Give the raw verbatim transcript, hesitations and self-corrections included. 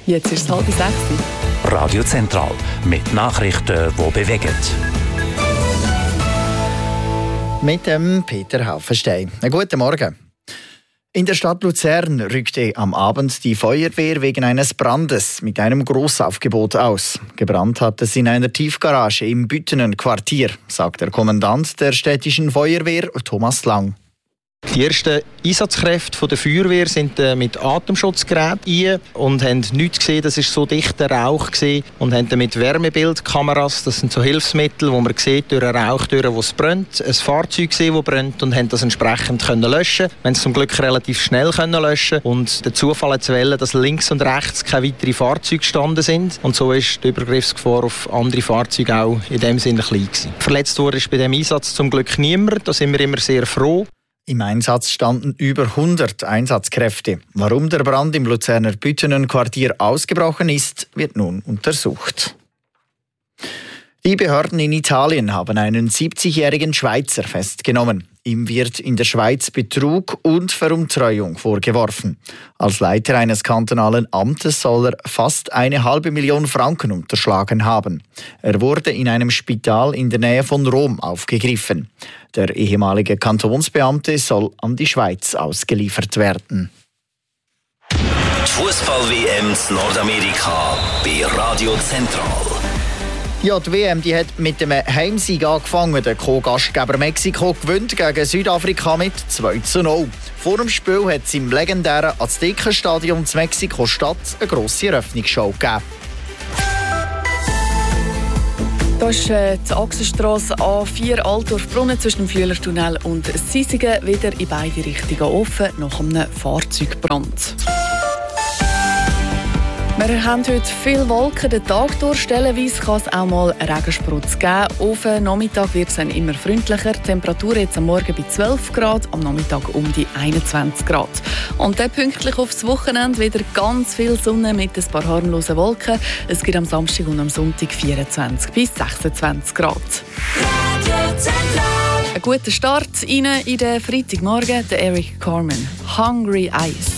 Jetzt ist es halb sechs. Radio Zentral mit Nachrichten, die bewegen. Mit dem Peter Haufenstein. Einen guten Morgen. In der Stadt Luzern rückte am Abend die Feuerwehr wegen eines Brandes mit einem Grossaufgebot aus. Gebrannt hat es in einer Tiefgarage im Büttener Quartier, sagt der Kommandant der städtischen Feuerwehr, Thomas Lang. Die ersten Einsatzkräfte der Feuerwehr sind äh, mit Atemschutzgeräten ein und haben nichts gesehen, das war so dichter Rauch gewesen, und haben dann mit Wärmebildkameras, das sind so Hilfsmittel, wo man sieht, durch einen Rauch, durch wo es brennt, ein Fahrzeug gesehen, das brennt, und haben das entsprechend können löschen. Wir haben es zum Glück relativ schnell können löschen und der Zufall hat zu wählen, dass links und rechts keine weiteren Fahrzeuge gestanden sind, und so ist die Übergriffsgefahr auf andere Fahrzeuge auch in dem Sinne klein gewesen. Verletzt wurde ist bei dem Einsatz zum Glück niemand, da sind wir immer sehr froh. Im Einsatz standen über hundert Einsatzkräfte. Warum der Brand im Luzerner Büttener Quartier ausgebrochen ist, wird nun untersucht. Die Behörden in Italien haben einen siebzigjährigen Schweizer festgenommen. Ihm wird in der Schweiz Betrug und Veruntreuung vorgeworfen. Als Leiter eines kantonalen Amtes soll er fast eine halbe Million Franken unterschlagen haben. Er wurde in einem Spital in der Nähe von Rom aufgegriffen. Der ehemalige Kantonsbeamte soll an die Schweiz ausgeliefert werden. Die Fußball-W M in Nordamerika bei Radio Zentral. Ja, die W M die hat mit dem Heimsieg angefangen. Der Co-Gastgeber Mexiko gewinnt gegen Südafrika mit zwei zu null. Vor dem Spiel hat es im legendären Aztekenstadion in Mexiko-Stadt eine grosse Eröffnungsshow gegeben. Da ist äh, die Achsenstrasse A vier Altdorf-Brunnen zwischen dem Flüelertunnel und Sisigen wieder in beide Richtungen offen nach einem Fahrzeugbrand. Wir haben heute viele Wolken den Tag durch. Stellenweise kann es auch mal Regensprutz geben. Auf den Nachmittag wird es dann immer freundlicher. Die Temperatur jetzt am Morgen bei zwölf Grad, am Nachmittag um die einundzwanzig Grad. Und dann pünktlich aufs Wochenende wieder ganz viel Sonne mit ein paar harmlosen Wolken. Es gibt am Samstag und am Sonntag vierundzwanzig bis sechsundzwanzig Grad. Ein guter Start rein in den Freitagmorgen. Der Eric Carmen, Hungry Eyes.